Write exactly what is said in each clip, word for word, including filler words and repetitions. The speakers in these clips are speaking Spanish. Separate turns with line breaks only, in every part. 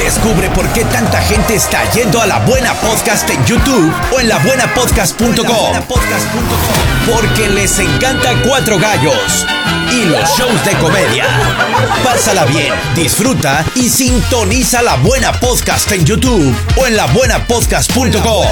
Descubre por qué tanta gente está yendo a La Buena Podcast en YouTube o en la buena podcast punto com. Porque les encanta Cuatro Gallos y los shows de comedia. Pásala bien, disfruta y sintoniza La Buena Podcast en YouTube o en la buena podcast punto com.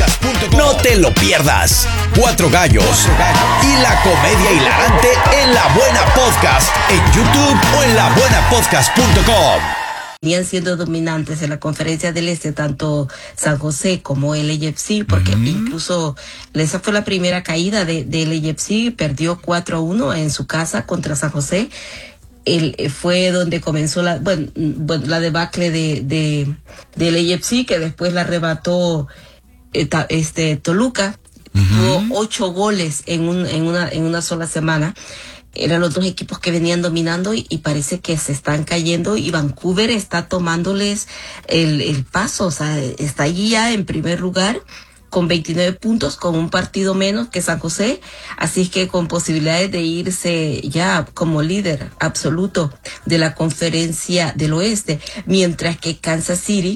No te lo pierdas. Cuatro Gallos y la comedia hilarante en La Buena Podcast en YouTube o en la buena podcast punto com.
Venían siendo dominantes en la Conferencia del Este, tanto San José como el L A F C, porque uh-huh. incluso esa fue la primera caída de, de L A F C, perdió cuatro a uno en su casa contra San José. El, fue donde comenzó la, bueno, la debacle de, de, de L A F C, que después la arrebató este, Toluca. Uh-huh. Tuvo ocho goles en, un, en, una, en una sola semana. Eran los dos equipos que venían dominando y, y parece que se están cayendo y Vancouver está tomándoles el, el paso, o sea, está allí ya en primer lugar con veintinueve puntos, con un partido menos que San José, así que con posibilidades de irse ya como líder absoluto de la Conferencia del Oeste, mientras que Kansas City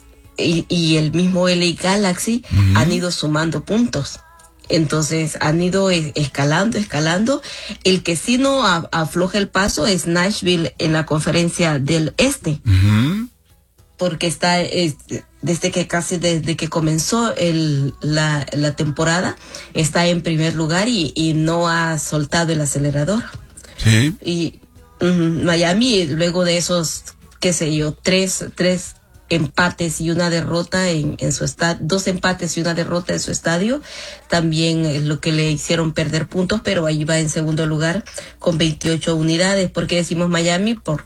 y, y el mismo L A Galaxy uh-huh. han ido sumando puntos. Entonces han ido escalando, escalando. El que sí no a, afloja el paso es Nashville en la Conferencia del Este. Uh-huh. Porque está, es, desde que casi desde que comenzó el, la, la temporada, está en primer lugar y, y no ha soltado el acelerador.
Sí.
Y uh, Miami, luego de esos, qué sé yo, tres, tres empates y una derrota en, en su estadio, dos empates y una derrota en su estadio, también es lo que le hicieron perder puntos, pero ahí va en segundo lugar con veintiocho unidades. ¿Por qué decimos Miami? Por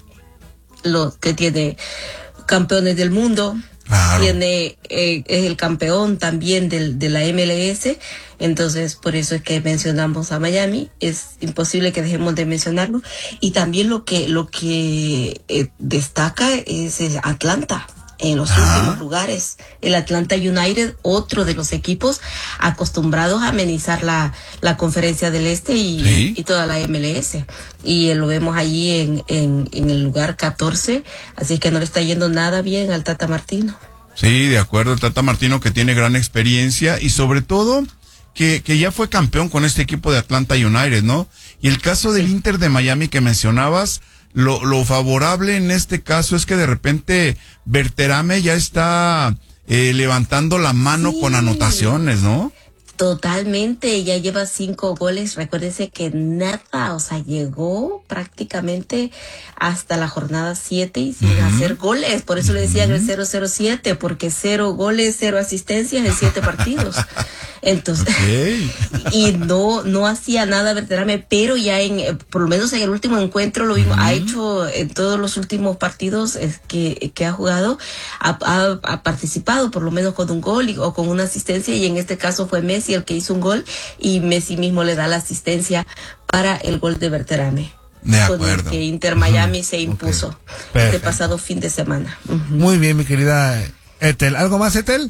lo que tiene campeones del mundo, claro. tiene eh, es el campeón también del, de la M L S, entonces por eso es que mencionamos a Miami, es imposible que dejemos de mencionarlo. Y también lo que, lo que eh, destaca es el Atlanta. En los ah. últimos lugares, el Atlanta United, otro de los equipos acostumbrados a amenizar la, la Conferencia del Este y, ¿sí? y toda la M L S. Y eh, lo vemos allí en, en, en el lugar catorce, así que no le está yendo nada bien al Tata Martino.
Sí, de acuerdo, el Tata Martino, que tiene gran experiencia y sobre todo que, que ya fue campeón con este equipo de Atlanta United, ¿no? Y el caso del sí. Inter de Miami que mencionabas, Lo, lo favorable en este caso es que de repente Berterame ya está eh, levantando la mano sí. con anotaciones, ¿no?
Totalmente, ya lleva cinco goles. Recuérdese que nada, o sea, llegó prácticamente hasta la jornada siete y sin uh-huh. hacer goles. Por eso uh-huh. le decían el cero cero siete, porque cero goles, cero asistencias en siete partidos. Entonces, okay. y no no hacía nada Berterame, pero ya en, por lo menos en el último encuentro lo vimos, uh-huh. ha hecho en todos los últimos partidos es que, que ha jugado, ha, ha, ha participado por lo menos con un gol y, o con una asistencia, y en este caso fue Messi el que hizo un gol y Messi mismo le da la asistencia para el gol de Berterame.
De acuerdo.
Con el que Inter Miami uh-huh. se impuso okay. este pasado fin de semana.
Uh-huh. Muy bien, mi querida Ethel. ¿Algo más, Ethel?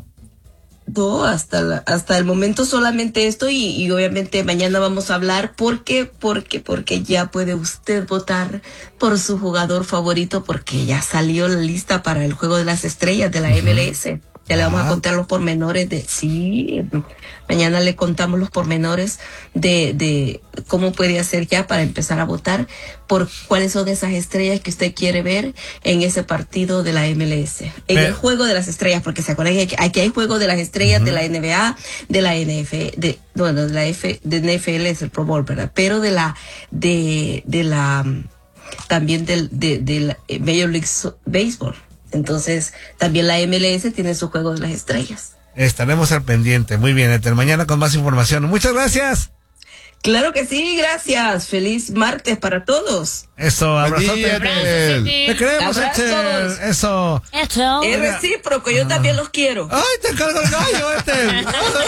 No, hasta la, hasta el momento solamente esto y, y obviamente mañana vamos a hablar porque, porque, porque ya puede usted votar por su jugador favorito porque ya salió la lista para el Juego de las Estrellas de la uh-huh. M L S. Ya le vamos a contar los pormenores de, sí, mañana le contamos los pormenores de, de cómo puede hacer ya para empezar a votar por cuáles son esas estrellas que usted quiere ver en ese partido de la M L S. En Pero, el Juego de las Estrellas, porque se acuerdan que aquí hay Juego de las Estrellas uh-huh. de la N B A, de la N F, de, bueno, de la F, de N F L es el Pro Bowl, ¿verdad? Pero de la, de, de la, también del, de, de la Major League Baseball. Entonces, también la M L S tiene su Juego de las Estrellas.
Estaremos al pendiente. Muy bien, Ethel. Mañana con más información. Muchas gracias.
Claro que sí, gracias. Feliz martes para todos.
Eso, abrazote. Te queremos, Ethel. Eso.
Eso. Es recíproco, yo ah. también los quiero.
¡Ay, te cargo el gallo, Ethel!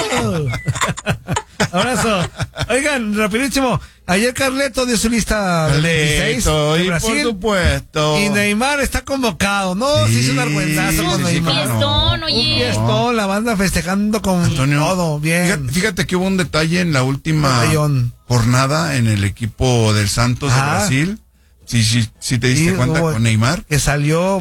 Abrazo. Oigan, rapidísimo. Ayer Carleto dio su lista del veintiséis de Brasil.
Por supuesto.
Y Neymar está convocado. No, sí, se hizo un argüenzazo con
sí,
Neymar.
Un fiestón, oye.
Un fiestón, la banda festejando con Antonio, todo. Bien.
Fíjate, fíjate que hubo un detalle en la última
Batallón.
jornada en el equipo del Santos ah. de Brasil. Sí, sí, sí te diste sí, cuenta con Neymar.
Que salió